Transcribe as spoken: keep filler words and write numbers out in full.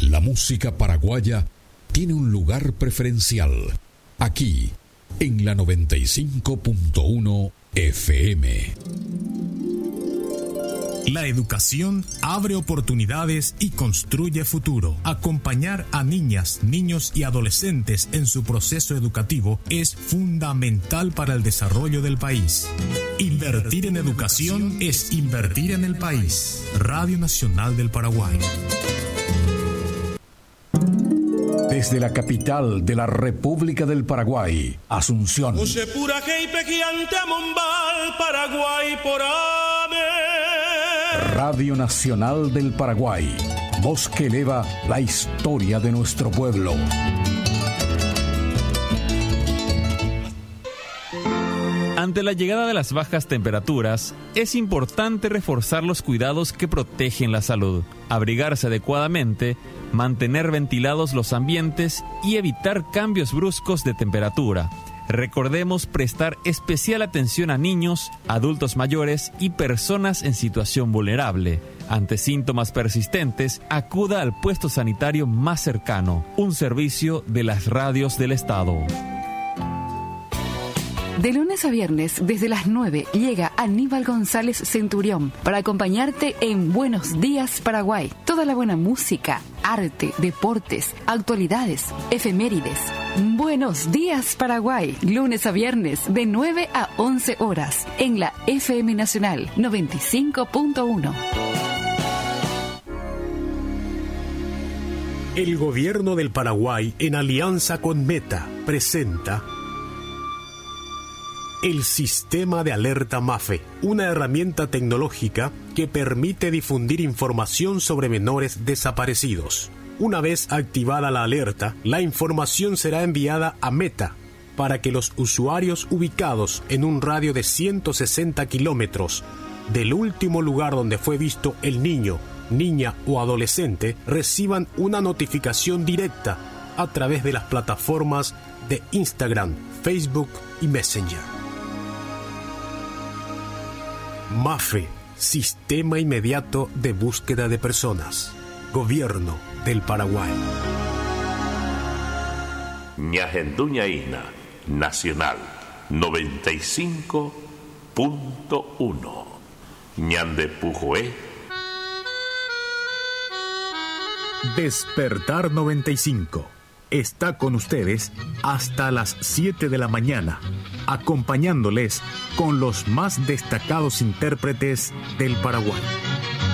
La música paraguaya tiene un lugar preferencial aquí en la noventa y cinco punto uno F M. La educación abre oportunidades y construye futuro. Acompañar a niñas, niños y adolescentes en su proceso educativo es fundamental para el desarrollo del país. Invertir en educación es invertir en el país. Radio Nacional del Paraguay. Desde la capital de la República del Paraguay, Asunción. Paraguay por Radio Nacional del Paraguay, voz que eleva la historia de nuestro pueblo. Ante la llegada de las bajas temperaturas, es importante reforzar los cuidados que protegen la salud, abrigarse adecuadamente, mantener ventilados los ambientes y evitar cambios bruscos de temperatura. Recordemos prestar especial atención a niños, adultos mayores y personas en situación vulnerable. Ante síntomas persistentes, acuda al puesto sanitario más cercano, un servicio de las radios del Estado. De lunes a viernes, desde las nueve, llega Aníbal González Centurión para acompañarte en Buenos Días Paraguay. Toda la buena música, arte, deportes, actualidades, efemérides. Buenos Días Paraguay, lunes a viernes, de nueve a once horas, en la F M Nacional noventa y cinco punto uno. El gobierno del Paraguay, en alianza con Meta, presenta el Sistema de Alerta MAFE, una herramienta tecnológica que permite difundir información sobre menores desaparecidos. Una vez activada la alerta, la información será enviada a Meta para que los usuarios ubicados en un radio de ciento sesenta kilómetros del último lugar donde fue visto el niño, niña o adolescente reciban una notificación directa a través de las plataformas de Instagram, Facebook y Messenger. MAFE, Sistema Inmediato de Búsqueda de Personas. Gobierno del Paraguay. Ñajenduñaína, Nacional noventa y cinco punto uno. Ñandepujoé. Despertar noventa y cinco. Está con ustedes hasta las siete de la mañana, acompañándoles con los más destacados intérpretes del Paraguay.